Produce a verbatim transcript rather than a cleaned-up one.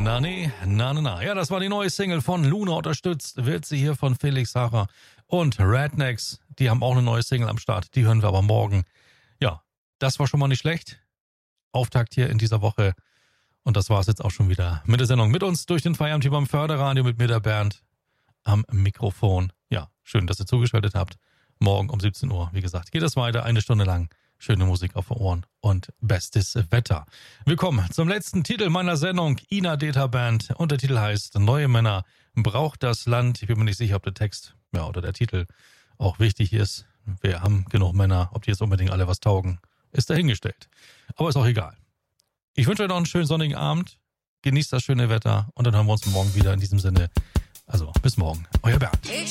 Na nee, na na na. Ja, das war die neue Single von Luna. Unterstützt wird sie hier von Felix Sarah und Rednecks. Die haben auch eine neue Single am Start. Die hören wir aber morgen. Ja, das war schon mal nicht schlecht. Auftakt hier in dieser Woche. Und das war es jetzt auch schon wieder mit der Sendung. Mit uns durch den Feierabend hier beim Förderradio mit mir der Bernd am Mikrofon. Ja, schön, dass ihr zugeschaltet habt. Morgen um siebzehn Uhr, wie gesagt, geht es weiter. Eine Stunde lang. Schöne Musik auf den Ohren und bestes Wetter. Willkommen zum letzten Titel meiner Sendung, Ina Deta Band. Und der Titel heißt Neue Männer braucht das Land. Ich bin mir nicht sicher, ob der Text ja, oder der Titel auch wichtig ist. Wir haben genug Männer, ob die jetzt unbedingt alle was taugen, ist dahingestellt. Aber ist auch egal. Ich wünsche euch noch einen schönen sonnigen Abend. Genießt das schöne Wetter und dann hören wir uns morgen wieder in diesem Sinne. Also bis morgen, euer Bernd.